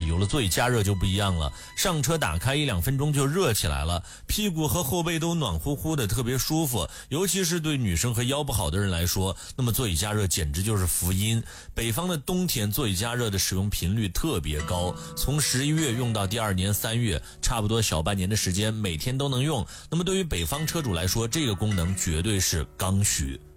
有了座椅加热就不一样了，上车打开1-2分钟就热起来了，屁股和后背都暖乎乎的，特别舒服。尤其是对女生和腰不好的人来说，那么座椅加热简直就是福音。北方的冬天座椅加热的使用频率特别高，从11月用到第2年3月，差不多小半年的时间，每天都能用。那么对于北方车主来说，这个功能绝对是刚需。